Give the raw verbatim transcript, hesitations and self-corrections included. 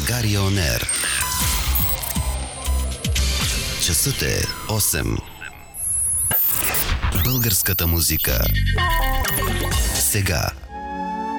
България On Air. Часът е осем. Българската музика. Сега.